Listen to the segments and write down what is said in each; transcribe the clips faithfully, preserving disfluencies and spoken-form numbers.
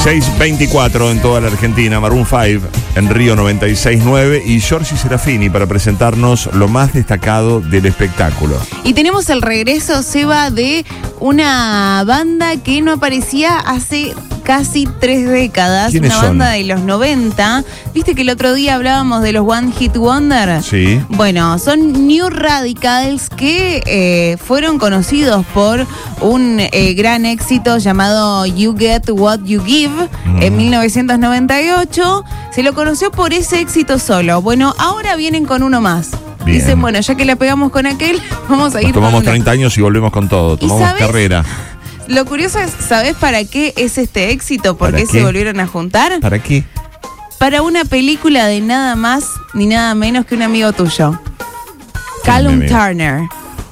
seis veinticuatro en toda la Argentina, Maroon cinco en Río noventa y seis punto nueve y Giorgi Serafini para presentarnos lo más destacado del espectáculo. Y tenemos el regreso, Seba, de una banda que no aparecía hace casi tres décadas. ¿Quiénes una banda son? de los noventa. ¿Viste que el otro día hablábamos de los One Hit Wonder? Sí. Bueno, son New Radicals que eh, fueron conocidos por un eh, gran éxito llamado You Get What You Give mm. en mil novecientos noventa y ocho. Se lo conoció por ese éxito solo. Bueno, ahora vienen con uno más. Bien. Dicen, bueno, ya que la pegamos con aquel, vamos a ir Nos tomamos con una. treinta años y volvemos con todo. Tomamos ¿sabes? carrera. Lo curioso es, ¿sabés para qué es este éxito? ¿Por qué, ¿Para qué? se volvieron a juntar? ¿Para qué? Para una película de nada más ni nada menos que un amigo tuyo. Callum amigo? Turner.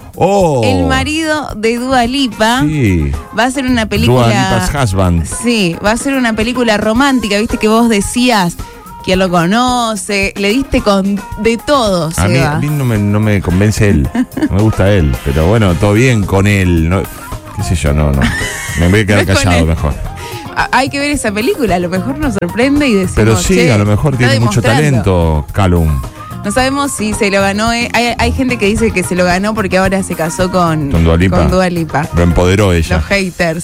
Oh. El marido de Dua Lipa. Sí. Va a ser una película. Dua Lipa's husband. Sí, va a ser una película romántica, viste que vos decías que lo conoce, le diste con de todo, A mí, Seba. a mí no, me, no me convence él. No me gusta él. Pero bueno, todo bien con él. No, qué sé yo, no, no. Me voy a quedar No es con callado él. mejor. A- Hay que ver esa película, a lo mejor nos sorprende y decimos, Pero sí, che, a lo mejor está tiene mucho demostrando. talento, Callum. No sabemos si se lo ganó. eh. Hay, hay gente que dice que se lo ganó porque ahora se casó con, ¿Con Dua Lipa? con Dua Lipa. Lo empoderó ella. Los haters.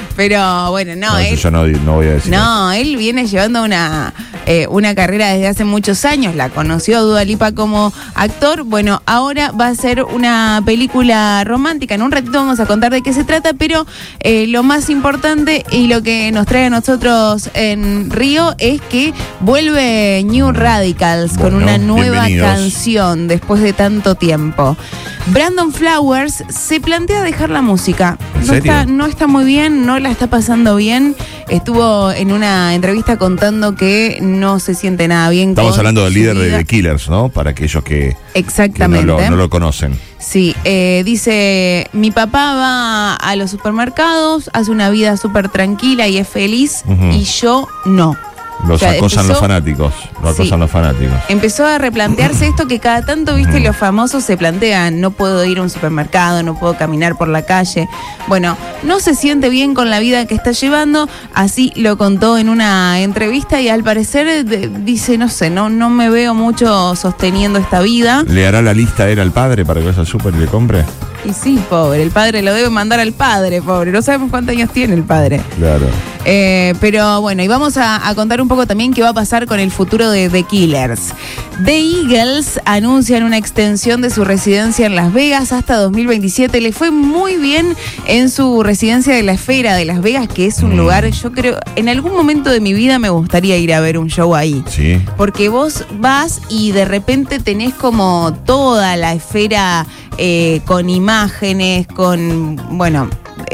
Pero bueno, no, No, eso él. yo no, no voy a decir. No, él viene llevando una, eh, una carrera desde hace muchos años. La conoció Dua Lipa como actor. Bueno, ahora va a ser una película romántica. En un ratito vamos a contar de qué se trata, pero eh, lo más importante y lo que nos trae a nosotros en Río es que vuelve New Radicals con Bueno, una nueva bienvenidos. canción después de tanto tiempo. Brandon Flowers se plantea dejar la música. ¿En No serio? está, no está muy bien, no la está pasando bien. Estuvo en una entrevista contando que no se siente nada bien. Estamos con hablando del su líder de vida. The Killers, ¿no? Para aquellos que, que no, Exactamente. lo, no lo conocen. Sí, eh, dice, mi papá va a los supermercados, hace una vida súper tranquila y es feliz, Ujú. y yo no. Los O sea, acosan empezó- los fanáticos. Los Sí. acosan los fanáticos. Empezó a replantearse esto que cada tanto, viste, los famosos se plantean, no puedo ir a un supermercado, no puedo caminar por la calle. Bueno, no se siente bien con la vida que está llevando, así lo contó en una entrevista y al parecer de- dice, no sé, no, no me veo mucho sosteniendo esta vida. ¿Le hará la lista él al padre para que vaya al súper y le compre? Y sí, pobre, el padre lo debe mandar al padre, pobre, no sabemos cuántos años tiene el padre. Claro. Eh, pero bueno, y vamos a, a contar un poco también qué va a pasar con el futuro de The Killers. The Eagles anuncian una extensión de su residencia en Las Vegas hasta dos mil veintisiete. Le fue muy bien en su residencia de la Esfera de Las Vegas, que es un Mm. lugar, yo creo, en algún momento de mi vida me gustaría ir a ver un show ahí. Sí. Porque vos vas y de repente tenés como toda la esfera eh, con imágenes, con, bueno,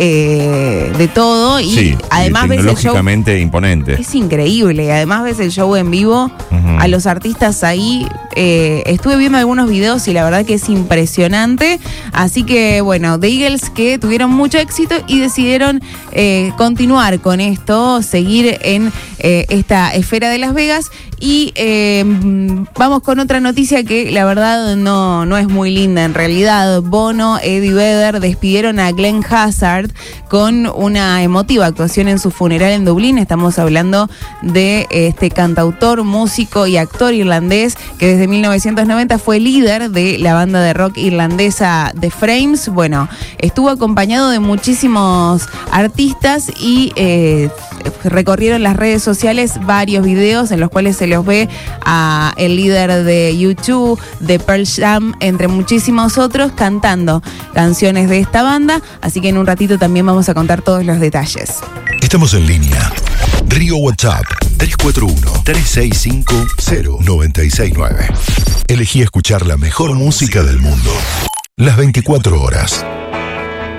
eh, de todo. Y Sí, además y ves el show. tecnológicamente imponente. Es increíble. Además ves el show en vivo, Ujú. a los artistas ahí. Eh, estuve viendo algunos videos y la verdad que es impresionante. Así que, bueno, The Eagles que tuvieron mucho éxito y decidieron eh, continuar con esto, seguir en eh, esta esfera de Las Vegas. Y eh, vamos con otra noticia que la verdad no, no es muy linda en realidad. Bono, Eddie Vedder despidieron a Glenn Hazard con una emotiva actuación en su funeral en Dublín. Estamos hablando de este cantautor, músico y actor irlandés que desde mil novecientos noventa fue líder de la banda de rock irlandesa The Frames. Bueno, estuvo acompañado de muchísimos artistas y eh, recorrieron las redes sociales varios videos en los cuales se los ve a el líder de U dos, de Pearl Jam, entre muchísimos otros, cantando canciones de esta banda. Así que en un ratito también vamos a contar todos los detalles. Estamos en línea. Río WhatsApp tres cuatro uno, tres seis cinco, cero nueve seis nueve. Elegí escuchar la mejor música del mundo las veinticuatro horas.